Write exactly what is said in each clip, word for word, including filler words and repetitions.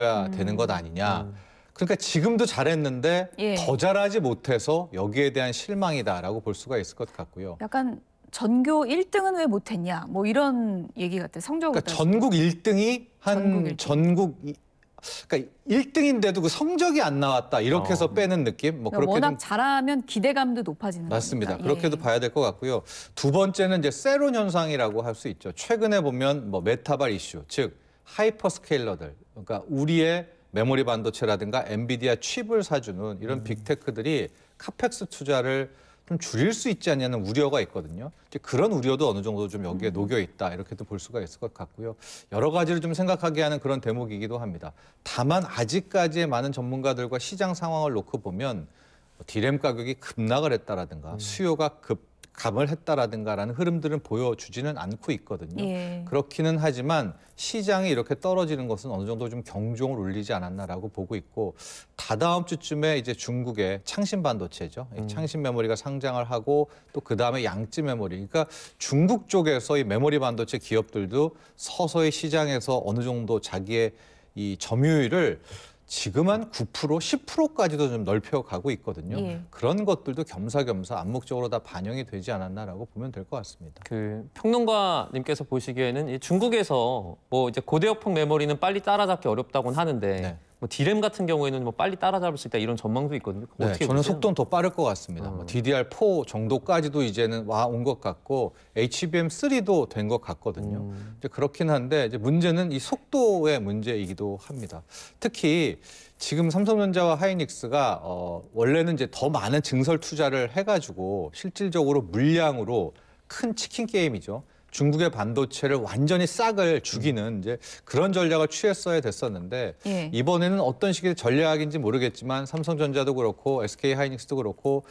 음. 되는 것 아니냐. 음. 그러니까 지금도 잘했는데 예. 더 잘하지 못해서 여기에 대한 실망이다라고 볼 수가 있을 것 같고요. 약간 전교 일 등은 왜 못했냐 뭐 이런 얘기 같아요. 성적으로 그러니까 전국 일 등이 한 전국 일 등. 전국 이, 그러니까 일 등인데도 그 성적이 안 나왔다 이렇게 해서 어. 빼는 느낌? 뭐 그러니까 그렇게 워낙 좀 잘하면 기대감도 높아지는 맞습니다. 거니까. 그렇게도 예. 봐야 될 것 같고요. 두 번째는 이제 세론 현상이라고 할 수 있죠. 최근에 보면 뭐 메타발 이슈, 즉 하이퍼스케일러들, 그러니까 우리의 메모리 반도체라든가 엔비디아 칩을 사주는 이런 음. 빅테크들이 카펙스 투자를 좀 줄일 수 있지 않냐는 우려가 있거든요. 이제 그런 우려도 어느 정도 좀 여기에 음. 녹여 있다 이렇게도 볼 수가 있을 것 같고요. 여러 가지를 좀 생각하게 하는 그런 대목이기도 합니다. 다만 아직까지의 많은 전문가들과 시장 상황을 놓고 보면 디램 가격이 급락을 했다라든가 음. 수요가 급감을 했다라든가라는 흐름들은 보여주지는 않고 있거든요. 예. 그렇기는 하지만 시장이 이렇게 떨어지는 것은 어느 정도 좀 경종을 울리지 않았나라고 보고 있고 다다음 주쯤에 이제 중국의 창신 반도체죠. 음. 창신 메모리가 상장을 하고 또 그다음에 양지 메모리. 그러니까 중국 쪽에서 이 메모리 반도체 기업들도 서서히 시장에서 어느 정도 자기의 이 점유율을 지금 한 구 퍼센트, 십 퍼센트까지도 좀 넓혀가고 있거든요. 예. 그런 것들도 겸사겸사 암묵적으로 다 반영이 되지 않았나라고 보면 될 것 같습니다. 그 평론가님께서 보시기에는 이 중국에서 뭐 이제 고대역폭 메모리는 빨리 따라잡기 어렵다고는 하는데 네. 뭐 디램 같은 경우에는 뭐 빨리 따라잡을 수 있다 이런 전망도 있거든요. 네, 어떻게 저는 보세요? 속도는 더 빠를 것 같습니다. 음. 뭐 디디알 사 정도까지도 이제는 와 온 것 같고 에이치비엠 삼도 된 것 같거든요. 음. 이제 그렇긴 한데 이제 문제는 이 속도의 문제이기도 합니다. 특히 지금 삼성전자와 하이닉스가 어, 원래는 이제 더 많은 증설 투자를 해가지고 실질적으로 물량으로 큰 치킨 게임이죠. 중국의 반도체를 완전히 싹을 죽이는 이제 그런 전략을 취했어야 됐었는데 예. 이번에는 어떤 식의 전략인지 모르겠지만 삼성전자도 그렇고 에스케이하이닉스도 그렇고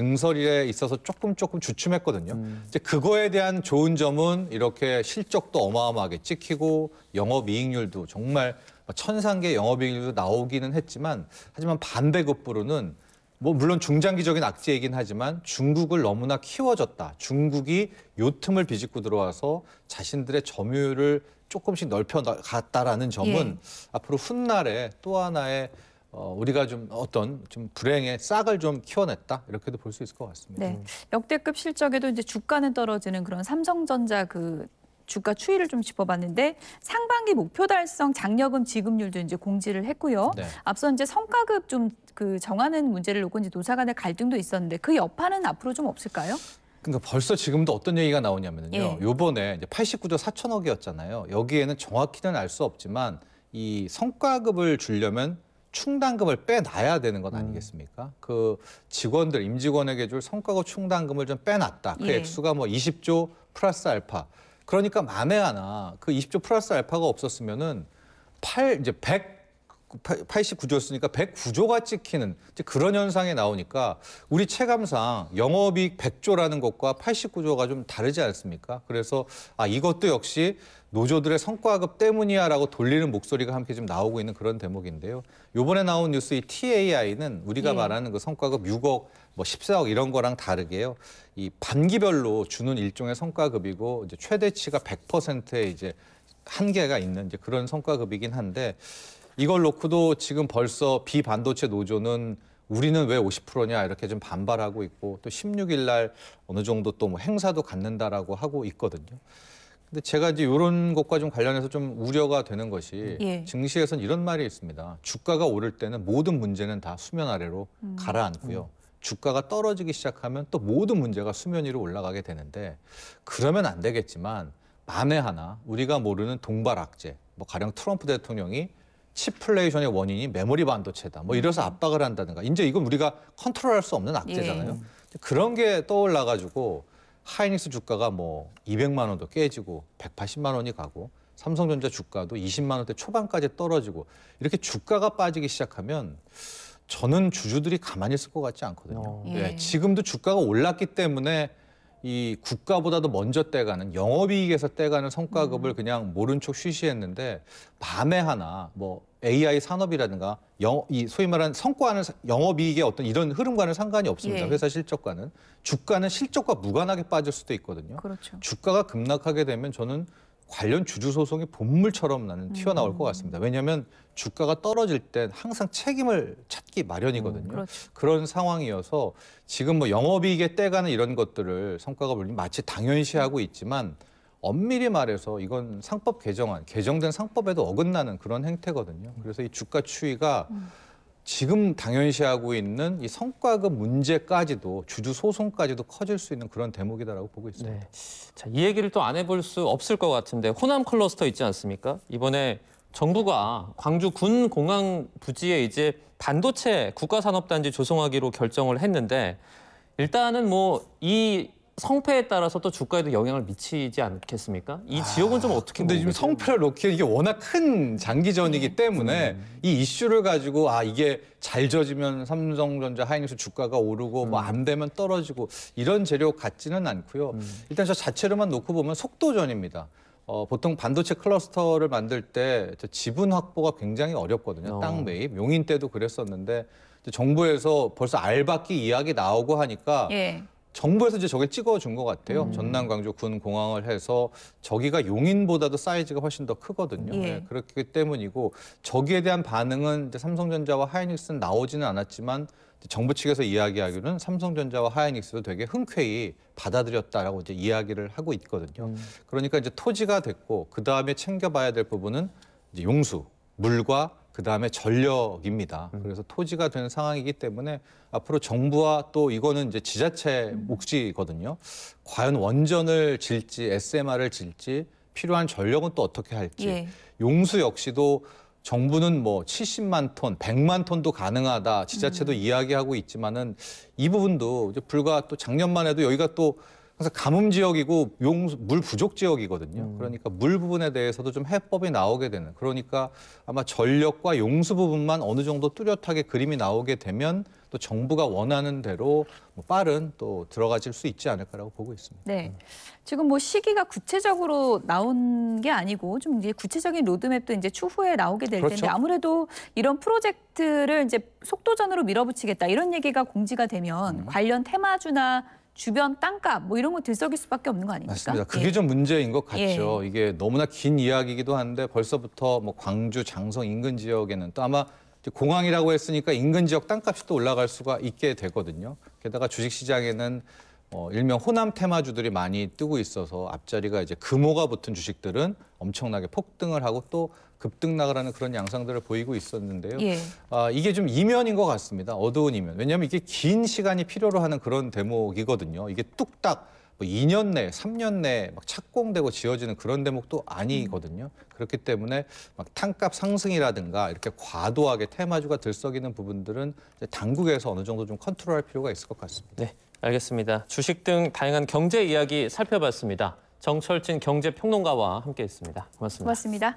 증설에 있어서 조금 조금 주춤했거든요. 음. 이제 그거에 대한 좋은 점은 이렇게 실적도 어마어마하게 찍히고 영업이익률도 정말 천상계 영업이익률도 나오기는 했지만 하지만 반대급부로는 뭐 물론 중장기적인 악재이긴 하지만 중국을 너무나 키워줬다. 중국이 요 틈을 비집고 들어와서 자신들의 점유율을 조금씩 넓혀갔다라는 점은 예. 앞으로 훗날에 또 하나의 어, 우리가 좀 어떤 좀 불행의 싹을 좀 키워냈다 이렇게도 볼 수 있을 것 같습니다. 네. 역대급 실적에도 이제 주가는 떨어지는 그런 삼성전자 그 주가 추이를 좀 짚어봤는데 상반기 목표 달성 장려금 지급률도 이제 공지를 했고요. 네. 앞서 이제 성과급 좀 그 정하는 문제를 놓고 이제 노사 간의 갈등도 있었는데 그 여파는 앞으로 좀 없을까요? 그러니까 벌써 지금도 어떤 얘기가 나오냐면요. 예. 요번에 이제 팔십구조 사천억이었잖아요. 여기에는 정확히는 알 수 없지만 이 성과급을 주려면 충당금을 빼놔야 되는 것 아니겠습니까? 음. 그 직원들, 임직원에게 줄 성과급 충당금을 좀 빼놨다. 그 예. 액수가 뭐 이십조 플러스 알파. 그러니까 만에 하나 그 이십조 플러스 알파가 없었으면은 팔 이제 백 팔십구조였으니까 백구조가 찍히는 그런 현상이 나오니까 우리 체감상 영업이익 백조라는 것과 팔십구조가 좀 다르지 않습니까? 그래서 아 이것도 역시 노조들의 성과급 때문이야라고 돌리는 목소리가 함께 좀 나오고 있는 그런 대목인데요. 이번에 나온 뉴스 이 티에이아이는 우리가 예. 말하는 그 성과급 육억, 뭐 십사억 이런 거랑 다르게요. 이 반기별로 주는 일종의 성과급이고 이제 최대치가 백 퍼센트의 이제 한계가 있는 이제 그런 성과급이긴 한데. 이걸 놓고도 지금 벌써 비반도체 노조는 우리는 왜 오십 퍼센트냐 이렇게 좀 반발하고 있고 또 십육일 날 어느 정도 또 뭐 행사도 갖는다라고 하고 있거든요. 근데 제가 이제 이런 것과 좀 관련해서 좀 우려가 되는 것이 예. 증시에선 이런 말이 있습니다. 주가가 오를 때는 모든 문제는 다 수면 아래로 음. 가라앉고요. 주가가 떨어지기 시작하면 또 모든 문제가 수면 위로 올라가게 되는데 그러면 안 되겠지만 만에 하나 우리가 모르는 동발 악재, 뭐 가령 트럼프 대통령이 치플레이션의 원인이 메모리 반도체다. 뭐 이래서 압박을 한다든가. 이제 이건 우리가 컨트롤할 수 없는 악재잖아요. 예. 그런 게 떠올라가지고 하이닉스 주가가 뭐 이백만 원도 깨지고 백팔십만 원이 가고 삼성전자 주가도 이십만 원대 초반까지 떨어지고 이렇게 주가가 빠지기 시작하면 저는 주주들이 가만히 있을 것 같지 않거든요. 예. 예, 지금도 주가가 올랐기 때문에 이 국가보다도 먼저 떼가는 영업이익에서 떼가는 성과급을 음. 그냥 모른 척 쉬쉬했는데 만에 하나 뭐 에이아이 산업이라든가 영, 이 소위 말하는 성과는 영업이익의 어떤 이런 흐름과는 상관이 없습니다. 예. 회사 실적과는. 주가는 실적과 무관하게 빠질 수도 있거든요. 그렇죠. 주가가 급락하게 되면 저는 관련 주주 소송이 본물처럼 나는 튀어나올 음. 것 같습니다. 왜냐하면 주가가 떨어질 땐 항상 책임을 찾기 마련이거든요. 음, 그렇죠. 그런 상황이어서 지금 뭐 영업이익에 떼가는 이런 것들을 성과가 물린 마치 당연시하고 있지만 엄밀히 말해서 이건 상법 개정안, 개정된 상법에도 어긋나는 그런 행태거든요. 그래서 이 주가 추이가 지금 당연시하고 있는 이 성과급 문제까지도 주주 소송까지도 커질 수 있는 그런 대목이다라고 보고 있습니다. 네. 자, 이 얘기를 또 안 해볼 수 없을 것 같은데 호남 클러스터 있지 않습니까? 이번에 정부가 광주 군 공항 부지에 이제 반도체 국가산업단지 조성하기로 결정을 했는데 일단은 뭐 이 성패에 따라서 또 주가에도 영향을 미치지 않겠습니까? 이 지역은 좀 어떻게 근데 보고 지금 계세요? 성패를 놓기엔 이게 워낙 큰 장기전이기 네. 때문에 이 이슈를 가지고 아 이게 잘 져지면 삼성전자, 하이닉스 주가가 오르고 뭐 안 되면 떨어지고 이런 재료 같지는 않고요. 일단 저 자체로만 놓고 보면 속도전입니다. 어, 보통 반도체 클러스터를 만들 때 지분 확보가 굉장히 어렵거든요. 어. 땅 매입, 용인 때도 그랬었는데 이제 정부에서 벌써 알박기 이야기 나오고 하니까 예. 정부에서 이제 저게 찍어준 것 같아요. 음. 전남, 광주, 군 공항을 해서 저기가 용인보다도 사이즈가 훨씬 더 크거든요. 예. 네, 그렇기 때문이고 저기에 대한 반응은 이제 삼성전자와 하이닉스는 나오지는 않았지만 정부 측에서 이야기하기로는 삼성전자와 하이닉스도 되게 흔쾌히 받아들였다라고 이제 이야기를 하고 있거든요. 음. 그러니까 이제 토지가 됐고 그 다음에 챙겨봐야 될 부분은 이제 용수, 물과 그 다음에 전력입니다. 그래서 토지가 된 상황이기 때문에 앞으로 정부와 또 이거는 이제 지자체 몫이거든요. 과연 원전을 질지 에스엠알을 질지 필요한 전력은 또 어떻게 할지 예. 용수 역시도 정부는 뭐 칠십만 톤, 백만 톤도 가능하다 지자체도 이야기하고 있지만은 이 부분도 이제 불과 또 작년만 해도 여기가 또 항상 가뭄 지역이고 용수 물 부족 지역이거든요. 그러니까 물 부분에 대해서도 좀 해법이 나오게 되는. 그러니까 아마 전력과 용수 부분만 어느 정도 뚜렷하게 그림이 나오게 되면 또 정부가 원하는 대로 뭐 빠른 또 들어가질 수 있지 않을까라고 보고 있습니다. 네. 지금 뭐 시기가 구체적으로 나온 게 아니고 좀 이제 구체적인 로드맵도 이제 추후에 나오게 될 그렇죠. 텐데 아무래도 이런 프로젝트를 이제 속도전으로 밀어붙이겠다 이런 얘기가 공지가 되면 음. 관련 테마주나 주변 땅값 뭐 이런 거 들썩일 수밖에 없는 거 아닙니까? 맞습니다. 그게 예. 좀 문제인 것 같죠. 예. 이게 너무나 긴 이야기이기도 한데 벌써부터 뭐 광주, 장성 인근 지역에는 또 아마 이제 공항이라고 했으니까 인근 지역 땅값이 또 올라갈 수가 있게 되거든요. 게다가 주식시장에는 어, 일명 호남 테마주들이 많이 뜨고 있어서 앞자리가 이제 금호가 붙은 주식들은 엄청나게 폭등을 하고 또 급등 나가라는 그런 양상들을 보이고 있었는데요. 예. 아, 이게 좀 이면인 것 같습니다. 어두운 이면. 왜냐하면 이게 긴 시간이 필요로 하는 그런 대목이거든요. 이게 뚝딱 뭐 이 년 내, 삼 년 내에 막 착공되고 지어지는 그런 대목도 아니거든요. 그렇기 때문에 막 땅값 상승이라든가 이렇게 과도하게 테마주가 들썩이는 부분들은 이제 당국에서 어느 정도 좀 컨트롤할 필요가 있을 것 같습니다. 네, 알겠습니다. 주식 등 다양한 경제 이야기 살펴봤습니다. 정철진 경제평론가와 함께했습니다. 고맙습니다. 고맙습니다.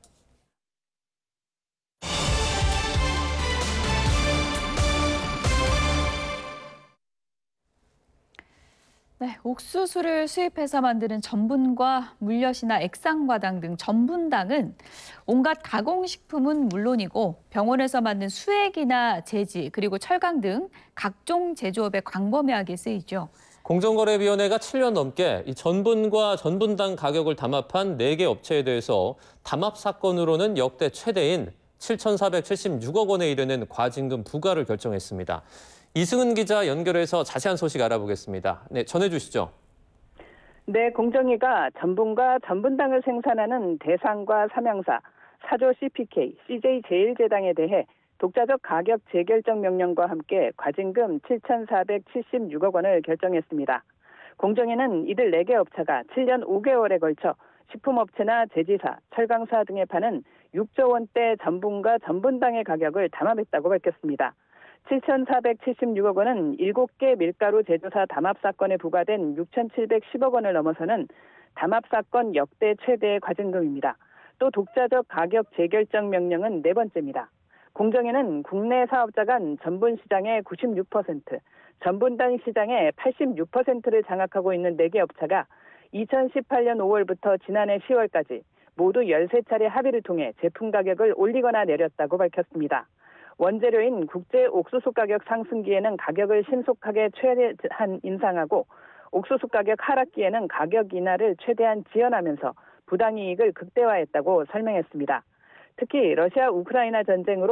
네, 옥수수를 수입해서 만드는 전분과 물엿이나 액상과당 등 전분당은 온갖 가공식품은 물론이고 병원에서 만든 수액이나 제지 그리고 철강 등 각종 제조업에 광범위하게 쓰이죠. 공정거래위원회가 칠 년 넘게 이 전분과 전분당 가격을 담합한 네 개 업체에 대해서 담합 사건으로는 역대 최대인 칠천사백칠십육억 원에 이르는 과징금 부과를 결정했습니다. 이승은 기자 연결해서 자세한 소식 알아보겠습니다. 네, 전해주시죠. 네, 공정위가 전분과 전분당을 생산하는 대상과 삼양사, 사조 씨피케이, 씨제이제일제당에 대해 독자적 가격 재결정 명령과 함께 과징금 칠천사백칠십육억 원을 결정했습니다. 공정위는 이들 네 개 업체가 칠 년 오 개월에 걸쳐 식품업체나 제지사, 철강사 등에 파는 육조 원대 전분과 전분당의 가격을 담합했다고 밝혔습니다. 칠천사백칠십육억 원은 일곱 개 밀가루 제조사 담합 사건에 부과된 육천칠백십억 원을 넘어서는 담합 사건 역대 최대의 과징금입니다. 또 독자적 가격 재결정 명령은 네 번째입니다. 공정위는 국내 사업자 간 전분 시장의 구십육 퍼센트, 전분당 시장의 팔십육 퍼센트를 장악하고 있는 네 개 업체가 이천십팔 년 오월부터 지난해 시월까지 모두 열세 차례 합의를 통해 제품 가격을 올리거나 내렸다고 밝혔습니다. 원재료인 국제 옥수수 가격 상승기에는 가격을 신속하게 최대한 인상하고 옥수수 가격 하락기에는 가격 인하를 최대한 지연하면서 부당이익을 극대화했다고 설명했습니다. 특히 러시아 우크라이나 전쟁으로